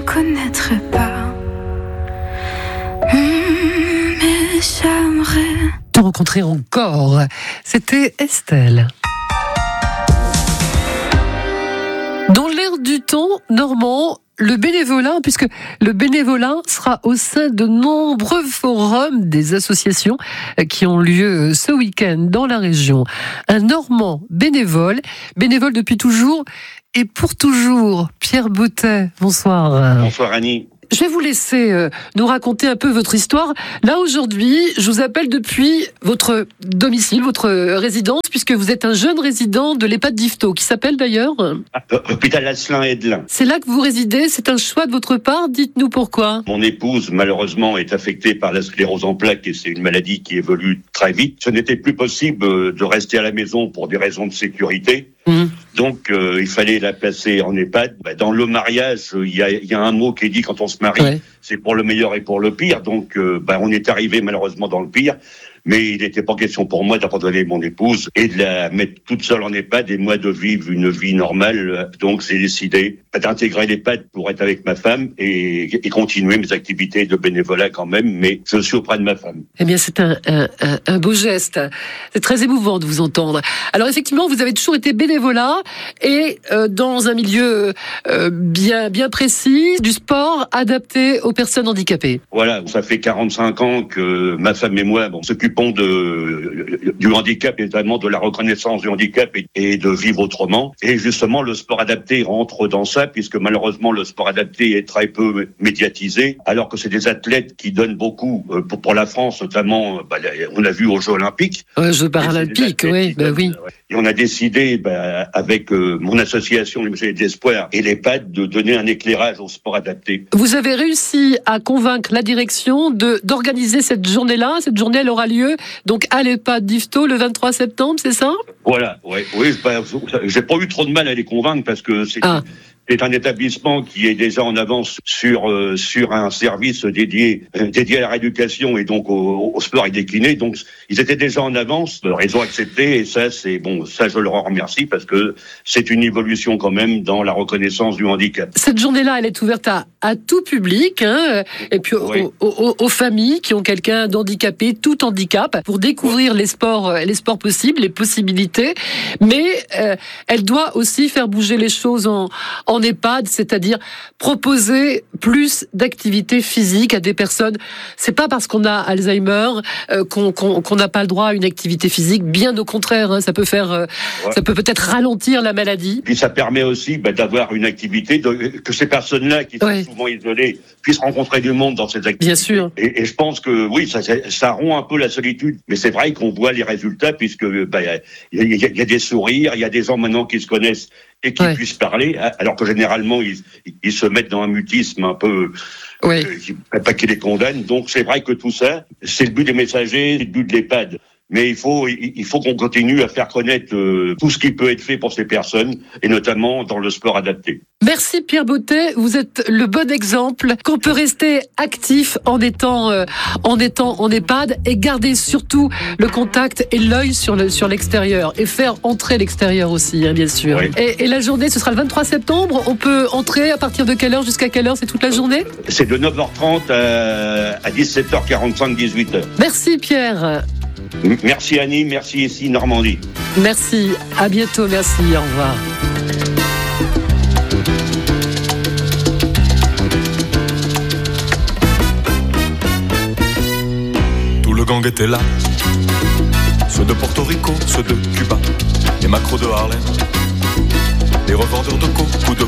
connaîtrai pas. Mais j'aimerais te rencontrer encore. C'était Estelle. Dans l'air du temps normand, le bénévolat, puisque le bénévolat sera au sein de nombreux forums des associations qui ont lieu ce week-end dans la région. Un Normand bénévole depuis toujours et pour toujours. Pierre Bottet, bonsoir. Bonsoir Annie. Je vais vous laisser nous raconter un peu votre histoire. Là, aujourd'hui, je vous appelle depuis votre domicile, votre résidence, puisque vous êtes un jeune résident de l'EHPAD d'Yvetot, qui s'appelle d'ailleurs Hôpital Asselin-Edelin. C'est là que vous résidez, c'est un choix de votre part, dites-nous pourquoi. Mon épouse, malheureusement, est affectée par la sclérose en plaques et c'est une maladie qui évolue très vite. Ce n'était plus possible de rester à la maison pour des raisons de sécurité. Donc, il fallait la placer en EHPAD. Dans le mariage, il y a un mot qui est dit quand on se marie, c'est pour le meilleur et pour le pire. Donc, on est arrivé malheureusement dans le pire. Mais il n'était pas question pour moi d'abandonner mon épouse et de la mettre toute seule en EHPAD et moi de vivre une vie normale. Donc j'ai décidé d'intégrer l'EHPAD pour être avec ma femme et continuer mes activités de bénévolat quand même, mais je suis auprès de ma femme. Eh bien c'est un beau geste. C'est très émouvant de vous entendre. Alors effectivement, vous avez toujours été bénévolat et dans un milieu bien précis, du sport adapté aux personnes handicapées. Voilà, ça fait 45 ans que ma femme et moi s'occupons du handicap, et notamment de la reconnaissance du handicap et de vivre autrement. Et justement, le sport adapté rentre dans ça, puisque malheureusement, le sport adapté est très peu médiatisé, alors que c'est des athlètes qui donnent beaucoup pour la France, notamment, on l'a vu aux Jeux Olympiques. Jeux Paralympiques, oui. Et on a décidé, avec mon association, les Musées d'Espoir et l'EHPAD, de donner un éclairage au sport adapté. Vous avez réussi à convaincre la direction d'organiser cette journée-là. Cette journée, elle aura lieu donc à l'EHPAD d'Yvetot le 23 septembre, c'est ça ? Voilà, oui. J'ai pas eu trop de mal à les convaincre parce que c'est un établissement qui est déjà en avance sur un service dédié à la rééducation et donc au sport et décliné. Donc ils étaient déjà en avance, ils ont accepté et ça je leur en remercie parce que c'est une évolution quand même dans la reconnaissance du handicap. Cette journée-là, elle est ouverte à tout public, et puis aux familles qui ont quelqu'un d'handicapé, tout handicap, pour découvrir les sports possibles, les possibilités. Mais elle doit aussi faire bouger les choses en EHPAD, c'est-à-dire proposer plus d'activités physiques à des personnes. C'est pas parce qu'on a Alzheimer qu'on n'a pas le droit à une activité physique. Bien au contraire, ça peut ça peut peut-être ralentir la maladie. Puis ça permet aussi d'avoir une activité que ces personnes-là qui sont souvent isolées puissent rencontrer du monde dans ces activités. Bien sûr. Et je pense que ça rompt un peu la solitude. Mais c'est vrai qu'on voit les résultats puisque il y a des sourires, il y a des gens maintenant qui se connaissent et qui puissent parler, alors que généralement ils se mettent dans un mutisme un peu pas qui les condamne. Donc c'est vrai que tout ça, c'est le but des messagers, c'est le but de l'EHPAD. Mais il faut qu'on continue à faire connaître tout ce qui peut être fait pour ces personnes, et notamment dans le sport adapté. Merci Pierre Bottet, vous êtes le bon exemple qu'on peut rester actif en étant en EHPAD et garder surtout le contact et l'œil sur l'extérieur et faire entrer l'extérieur aussi, bien sûr. Oui. Et la journée, ce sera le 23 septembre. On peut entrer à partir de quelle heure jusqu'à quelle heure? C'est toute la journée? C'est de 9h30 à 17h45, 18h. Merci Pierre. Merci Annie, merci ici Normandie. Merci, à bientôt, merci, au revoir. Tout le gang était là, ceux de Porto Rico, ceux de Cuba, les macros de Harlem, les revendeurs de coke ou de